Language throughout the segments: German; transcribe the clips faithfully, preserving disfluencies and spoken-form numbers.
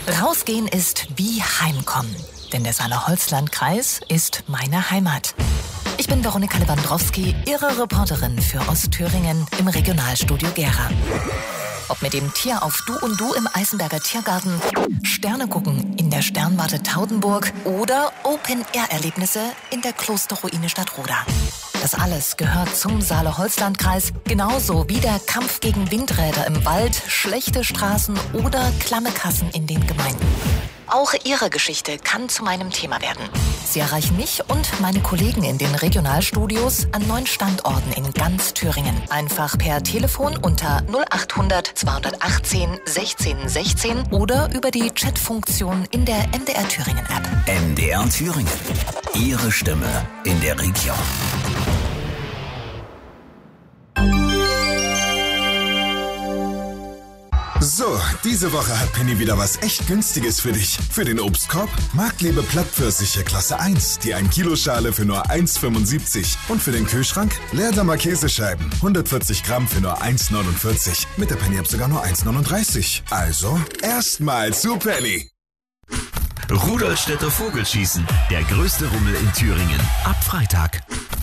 Rausgehen ist wie Heimkommen, denn der Saale-Holzland-Kreis ist meine Heimat. Ich bin Veronika Lewandowski, Ihre Reporterin für Ostthüringen im Regionalstudio Gera. Ob mit dem Tier auf Du und Du im Eisenberger Tiergarten, Sterne gucken in der Sternwarte Taudenburg oder Open-Air-Erlebnisse in der Klosterruine Stadtroda. Das alles gehört zum Saale-Holzland-Kreis, genauso wie der Kampf gegen Windräder im Wald, schlechte Straßen oder klamme Kassen in den Gemeinden. Auch Ihre Geschichte kann zu meinem Thema werden. Sie erreichen mich und meine Kollegen in den Regionalstudios an neun Standorten in ganz Thüringen. Einfach per Telefon unter null achthundert zweihundertachtzehn sechzehn sechzehn oder über die Chatfunktion in der M D R Thüringen App. M D R Thüringen. Ihre Stimme in der Region. So, diese Woche hat Penny wieder was echt Günstiges für dich. Für den Obstkorb Marktliebe Plattpfirsiche Klasse eins, die ein Kilo Schale für nur eins Komma fünfundsiebzig. Und für den Kühlschrank Leerdammer Käsescheiben, hundertvierzig Gramm für nur eins Komma neunundvierzig. Mit der Penny-App sogar nur eins Komma neununddreißig. Also, erstmal zu Penny. Rudolstädter Vogelschießen, der größte Rummel in Thüringen. Ab Freitag.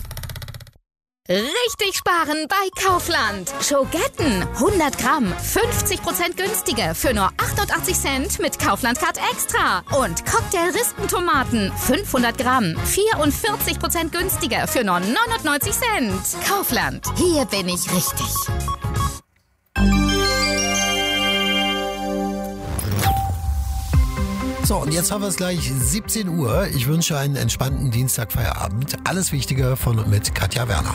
Richtig sparen bei Kaufland. Schogetten, hundert Gramm, fünfzig Prozent günstiger für nur achtundachtzig Cent mit Kaufland-Card Extra. Und Cocktail-Rispentomaten, fünfhundert Gramm, vierundvierzig Prozent günstiger für nur neunundneunzig Cent. Kaufland, hier bin ich richtig. So, und jetzt haben wir es gleich siebzehn Uhr. Ich wünsche einen entspannten Dienstagfeierabend. Alles Wichtige von und mit Katja Werner.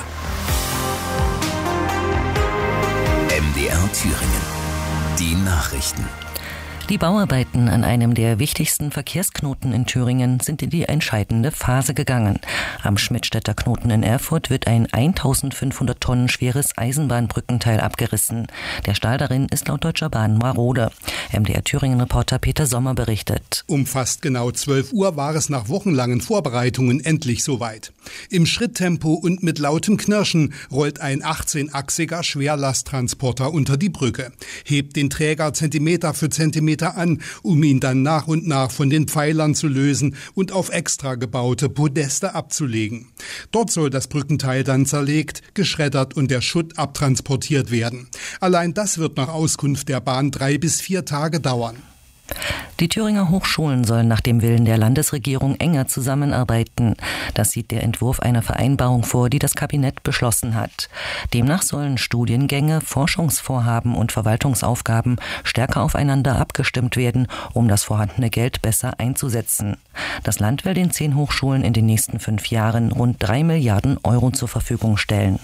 M D R Thüringen. Die Nachrichten. Die Bauarbeiten an einem der wichtigsten Verkehrsknoten in Thüringen sind in die entscheidende Phase gegangen. Am Schmidtstädter Knoten in Erfurt wird ein eintausendfünfhundert Tonnen schweres Eisenbahnbrückenteil abgerissen. Der Stahl darin ist laut Deutscher Bahn marode. M D R Thüringen-Reporter Peter Sommer berichtet. Um fast genau zwölf Uhr war es nach wochenlangen Vorbereitungen endlich soweit. Im Schritttempo und mit lautem Knirschen rollt ein achtzehnachsiger Schwerlasttransporter unter die Brücke, hebt den Träger Zentimeter für Zentimeter an, um ihn dann nach und nach von den Pfeilern zu lösen und auf extra gebaute Podeste abzulegen. Dort soll das Brückenteil dann zerlegt, geschreddert und der Schutt abtransportiert werden. Allein das wird nach Auskunft der Bahn drei bis vier Tage dauern. Die Thüringer Hochschulen sollen nach dem Willen der Landesregierung enger zusammenarbeiten. Das sieht der Entwurf einer Vereinbarung vor, die das Kabinett beschlossen hat. Demnach sollen Studiengänge, Forschungsvorhaben und Verwaltungsaufgaben stärker aufeinander abgestimmt werden, um das vorhandene Geld besser einzusetzen. Das Land will den zehn Hochschulen in den nächsten fünf Jahren rund drei Milliarden Euro zur Verfügung stellen.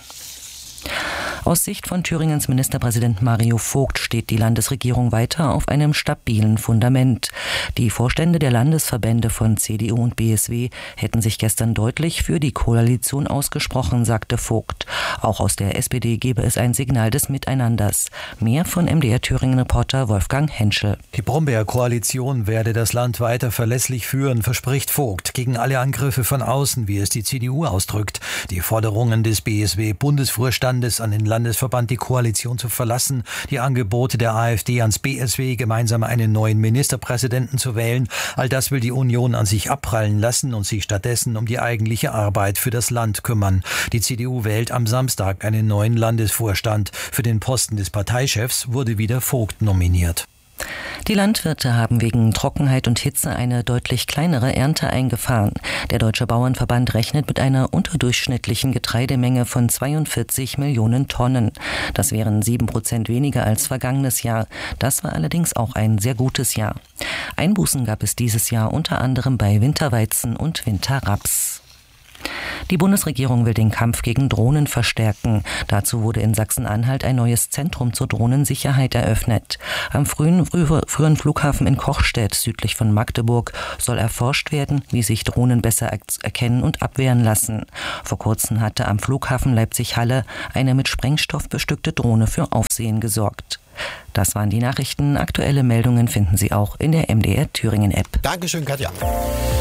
Aus Sicht von Thüringens Ministerpräsident Mario Vogt steht die Landesregierung weiter auf einem stabilen Fundament. Die Vorstände der Landesverbände von C D U und B S W hätten sich gestern deutlich für die Koalition ausgesprochen, sagte Vogt. Auch aus der S P D gebe es ein Signal des Miteinanders. Mehr von M D R Thüringen-Reporter Wolfgang Henschel. Die Brombeer-Koalition werde das Land weiter verlässlich führen, verspricht Vogt, gegen alle Angriffe von außen, wie es die C D U ausdrückt. Die Forderungen des B S W-Bundesvorstandes an den Landesverband, die Koalition zu verlassen, die Angebote der AfD ans B S W, gemeinsam einen neuen Ministerpräsidenten zu wählen. All das will die Union an sich abprallen lassen und sich stattdessen um die eigentliche Arbeit für das Land kümmern. Die C D U wählt am Samstag einen neuen Landesvorstand. Für den Posten des Parteichefs wurde wieder Vogt nominiert. Die Landwirte haben wegen Trockenheit und Hitze eine deutlich kleinere Ernte eingefahren. Der Deutsche Bauernverband rechnet mit einer unterdurchschnittlichen Getreidemenge von zweiundvierzig Millionen Tonnen. Das wären sieben Prozent weniger als vergangenes Jahr. Das war allerdings auch ein sehr gutes Jahr. Einbußen gab es dieses Jahr unter anderem bei Winterweizen und Winterraps. Die Bundesregierung will den Kampf gegen Drohnen verstärken. Dazu wurde in Sachsen-Anhalt ein neues Zentrum zur Drohnensicherheit eröffnet. Am frühen, früh, frühen Flughafen in Kochstedt, südlich von Magdeburg, soll erforscht werden, wie sich Drohnen besser erkennen und abwehren lassen. Vor kurzem hatte am Flughafen Leipzig-Halle eine mit Sprengstoff bestückte Drohne für Aufsehen gesorgt. Das waren die Nachrichten. Aktuelle Meldungen finden Sie auch in der M D R Thüringen App. Dankeschön, Katja.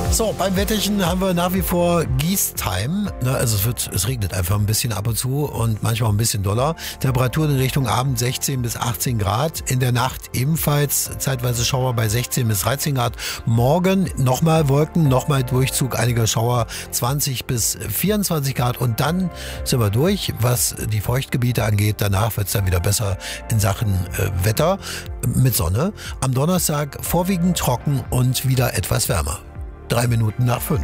So, beim Wetterchen haben wir nach wie vor Gießtime. Ne, also es, wird, es regnet einfach ein bisschen ab und zu und manchmal ein bisschen doller. Temperaturen in Richtung Abend sechzehn bis achtzehn Grad. In der Nacht ebenfalls zeitweise Schauer bei sechzehn bis dreizehn Grad. Morgen nochmal Wolken, nochmal Durchzug einiger Schauer zwanzig bis vierundzwanzig Grad. Und dann sind wir durch, was die Feuchtgebiete angeht. Danach wird es dann wieder besser in Sachen äh, Wetter mit Sonne. Am Donnerstag vorwiegend trocken und wieder etwas wärmer. Drei Minuten nach fünf.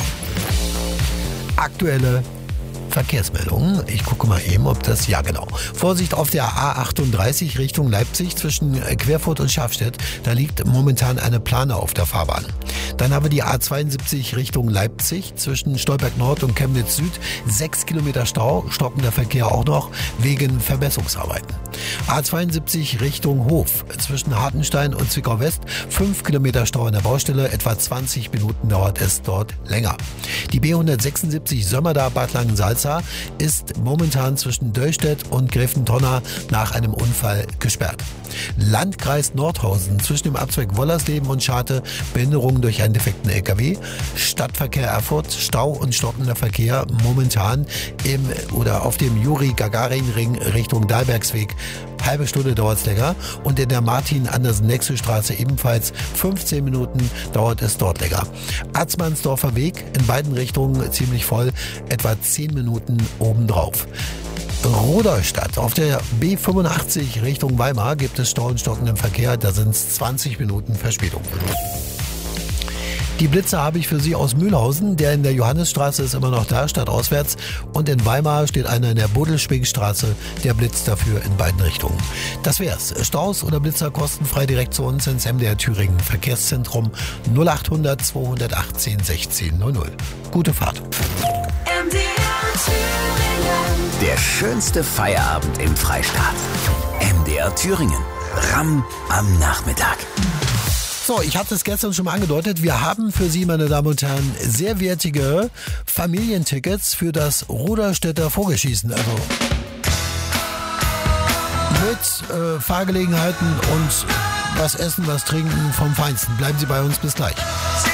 Aktuelle Verkehrsmeldungen. Ich gucke mal eben, ob das... Ja, genau. Vorsicht auf der A achtunddreißig Richtung Leipzig zwischen Querfurt und Schafstedt. Da liegt momentan eine Plane auf der Fahrbahn. Dann haben wir die A zweiundsiebzig Richtung Leipzig zwischen Stolberg Nord und Chemnitz Süd. Sechs Kilometer Stau, stockender Verkehr auch noch wegen Verbesserungsarbeiten. A zweiundsiebzig Richtung Hof zwischen Hartenstein und Zwickau West. Fünf Kilometer Stau an der Baustelle. Etwa zwanzig Minuten dauert es dort länger. Die B hundertsechsundsiebzig Sömmerda-Bad Langensalza ist momentan zwischen Döllstedt und Gräfentonna nach einem Unfall gesperrt. Landkreis Nordhausen zwischen dem Abzweig Wollersleben und Scharte, Behinderungen durch einen defekten L K W. Stadtverkehr Erfurt, Stau und stockender Verkehr momentan im oder auf dem Juri-Gagarin-Ring Richtung Dahlbergsweg. Halbe Stunde dauert es länger. Und in der Martin-Andersen-Nexel-Straße ebenfalls fünfzehn Minuten dauert es dort länger. Atzmannsdorfer Weg in beiden Richtungen ziemlich voll, etwa zehn Minuten obendrauf. Rudolstadt. Auf der B fünfundachtzig Richtung Weimar gibt es Stau und stockenden Verkehr. Da sind es zwanzig Minuten Verspätung. Die Blitzer habe ich für Sie aus Mühlhausen. Der in der Johannisstraße ist immer noch da, stadtauswärts. Und in Weimar steht einer in der Budelschwingstraße. Der blitzt dafür in beiden Richtungen. Das wär's. Staus oder Blitzer kostenfrei direkt zu uns ins M D R Thüringen Verkehrszentrum null achthundert zweihundertachtzehn sechzehn null null. Gute Fahrt. M D R Thüringen. Der schönste Feierabend im Freistaat. M D R Thüringen. Ramm am Nachmittag. So, ich hatte es gestern schon mal angedeutet. Wir haben für Sie, meine Damen und Herren, sehr wertige Familientickets für das Rudolstädter Vogelschießen. Also mit äh, Fahrgelegenheiten und was essen, was trinken vom Feinsten. Bleiben Sie bei uns, bis gleich.